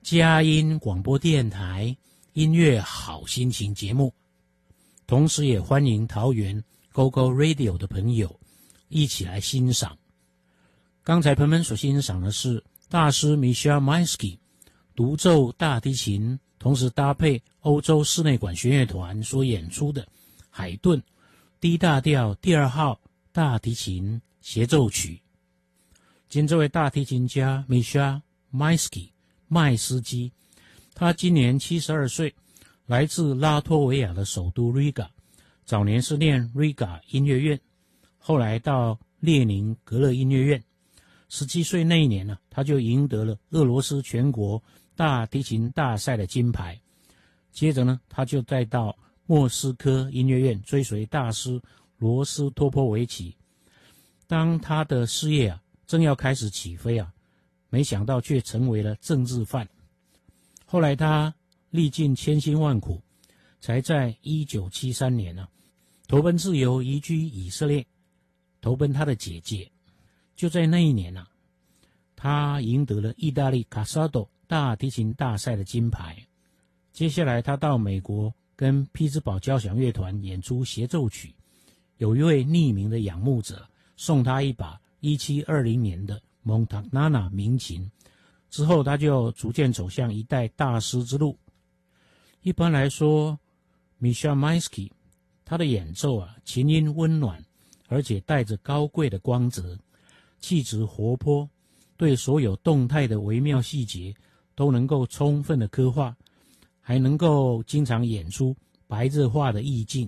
佳音广播电台音乐好心情节目，同时也欢迎桃园 GoGo Radio 的朋友一起来欣赏。刚才朋友们所欣赏的是大师 Misha Maisky 独奏大提琴，同时搭配欧洲室内管弦乐团所演出的海顿 D 大调第2号大提琴协奏曲。今这位大提琴家 Misha Maisky 麦斯基，他今年72岁，来自拉脱维亚的首都 Riga， 早年是念 Riga 音乐院，后来到列宁格勒音乐院。17岁那一年呢，他就赢得了俄罗斯全国大提琴大赛的金牌。接着呢，他就再到莫斯科音乐院追随大师罗斯托波维奇。当他的事业正要开始起飞没想到却成为了政治犯。后来他历尽千辛万苦，才在1973年投奔自由，移居以色列，投奔他的姐姐。就在那一年他赢得了意大利卡萨多大提琴大赛的金牌。接下来他到美国跟匹兹堡交响乐团演出协奏曲，有一位匿名的仰慕者送他一把1720年的蒙塔纳纳名琴，之后他就逐渐走向一代大师之路。一般来说 Misha Maisky 他的演奏琴音温暖，而且带着高贵的光泽，气质活泼，对所有动态的微妙细节都能够充分的刻画，还能够经常演出白热化的意境。